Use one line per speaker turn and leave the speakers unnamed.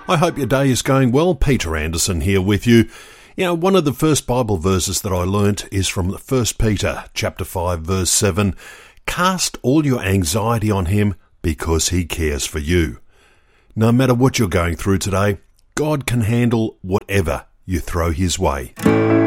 I hope your day is going well. Peter Anderson here with you. You know, one of the first Bible verses that I learnt is from 1 Peter chapter 5 verse 7. Cast all your anxiety on him because he cares for you. No matter what you're going through today, God can handle whatever you throw his way.